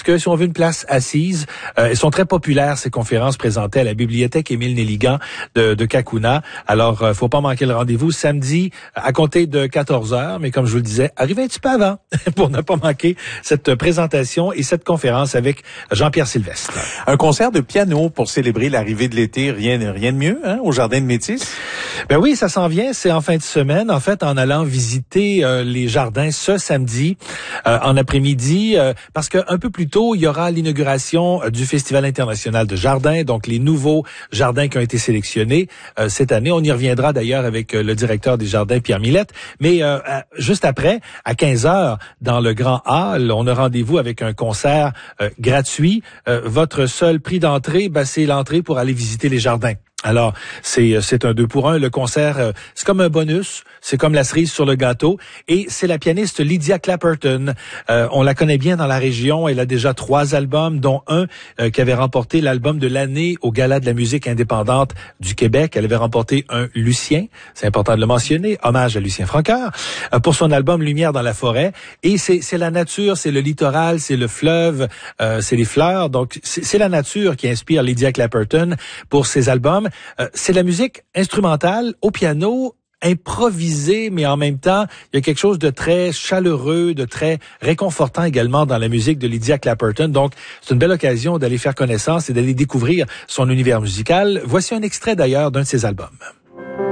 parce que si on veut une place assise, elles sont très populaires, ces conférences présentées à la bibliothèque Émile Nelligan de Cacouna. Alors, faut pas manquer le rendez-vous samedi à compter de 14h, mais comme je vous le disais, arrivez un petit peu avant pour ne pas manquer cette présentation et cette conférence avec Jean-Pierre Sylvestre. Un concert de piano pour célébrer l'arrivée de l'été, rien de mieux, hein, au Jardin de Métis? Ben oui, ça s'en vient, c'est en fin de semaine, en fait, en allant visiter les jardins ce samedi en après-midi, parce que un peu plus tôt, il y aura l'inauguration du Festival international de jardins, donc les nouveaux jardins qui ont été sélectionnés cette année. On y reviendra d'ailleurs avec le directeur des jardins, Pierre Millette, mais juste après, à 15h, dans le Grand Hall, on a rendez-vous avec un concert gratuit. Votre seul prix d'entrée, c'est l'entrée pour aller visiter les jardins. Alors, c'est un 2 pour 1. Le concert, c'est comme un bonus, c'est comme la cerise sur le gâteau. Et c'est la pianiste Lydia Clapperton. On la connaît bien dans la région. Elle a déjà 3 albums, dont un qui avait remporté l'album de l'année au Gala de la musique indépendante du Québec. Elle avait remporté un Lucien, c'est important de le mentionner, hommage à Lucien Francoeur, pour son album Lumière dans la forêt. Et c'est la nature, c'est le littoral, c'est le fleuve, c'est les fleurs. Donc, c'est la nature qui inspire Lydia Clapperton pour ses albums. C'est la musique instrumentale au piano, improvisée, mais en même temps, il y a quelque chose de très chaleureux, de très réconfortant également dans la musique de Lydia Clapperton. Donc, c'est une belle occasion d'aller faire connaissance et d'aller découvrir son univers musical. Voici un extrait d'ailleurs d'un de ses albums.